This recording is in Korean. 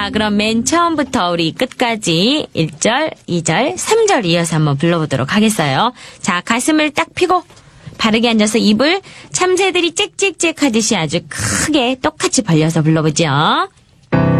자, 그럼 맨 처음부터 우리 끝까지 1절, 2절, 3절 이어서 한번 불러보도록 하겠어요. 자, 가슴을 딱 펴고 바르게 앉아서 입을 참새들이 짹짹짹 하듯이 아주 크게 똑같이 벌려서 불러보죠.